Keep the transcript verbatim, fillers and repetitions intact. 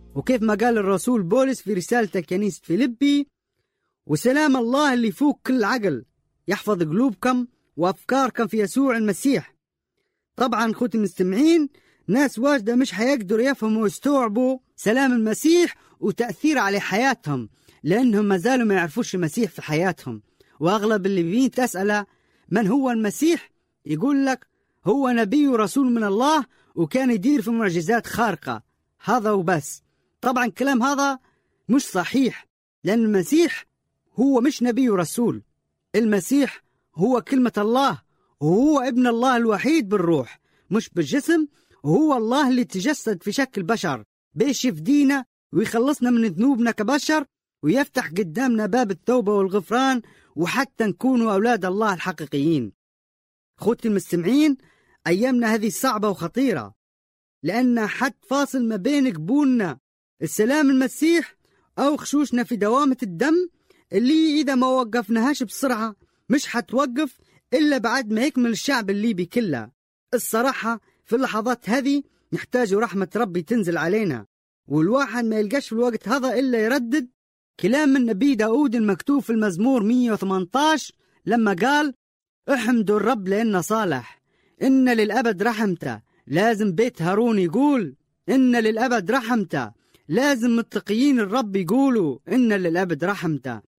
وكيف ما قال الرسول بولس في رسالته كنيسة فيليبي: وسلام الله اللي فوق كل عقل يحفظ قلوبكم وأفكاركم في يسوع المسيح. طبعا خوتي المستمعين، ناس واجدة مش هيقدروا يفهموا ويستوعبوا سلام المسيح وتأثير على حياتهم، لأنهم ما زالوا ما يعرفوش المسيح في حياتهم. وأغلب اللي بين تسأله من هو المسيح يقول لك هو نبي ورسول من الله وكان يدير في معجزات خارقة، هذا وبس. طبعا كلام هذا مش صحيح، لأن المسيح هو مش نبي ورسول. المسيح هو كلمة الله، وهو ابن الله الوحيد بالروح مش بالجسم، وهو الله اللي تجسد في شكل بشر بيش يفدينا ويخلصنا من ذنوبنا كبشر ويفتح قدامنا باب التوبة والغفران وحتى نكونوا أولاد الله الحقيقيين. خوتي المستمعين، أيامنا هذه صعبة وخطيرة، لأن حد فاصل ما بين قبولنا السلام المسيح أو خشوشنا في دوامة الدم اللي إذا ما وقفناهاش بسرعة مش حتوقف إلا بعد ما يكمل الشعب الليبي كله. الصراحة في اللحظات هذه نحتاج رحمة ربي تنزل علينا، والواحد ما يلقاش في الوقت هذا إلا يردد كلام النبي داود المكتوب في المزمور مئة وثمانية عشر لما قال: احمدوا الرب لأنه صالح، إن للأبد رحمته. لازم بيت هارون يقول إن للأبد رحمته، لازم متقيين الرب يقولوا إن للأبد رحمته.